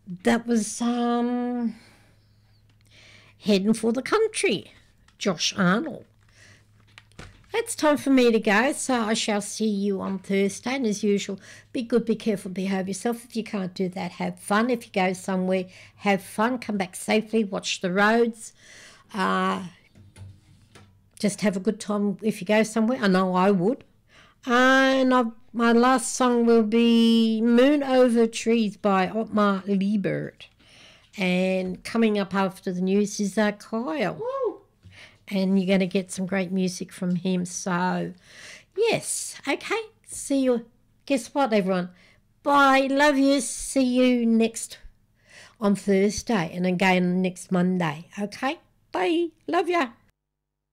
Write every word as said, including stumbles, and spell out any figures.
That was um, Heading for the Country, Josh Arnold. It's time for me to go, so I shall see you on Thursday. And as usual, be good, be careful, behave yourself. If you can't do that, have fun. If you go somewhere, have fun. Come back safely, watch the roads. Uh, just have a good time if you go somewhere. I know I would. And I've, my last song will be Moon Over Trees by Ottmar Liebert. And coming up after the news is uh, Kyle. Woo! And you're going to get some great music from him. So, yes. Okay. See you. Guess what, everyone? Bye. Love you. See you next on Thursday and again next Monday. Okay? Bye. Love ya.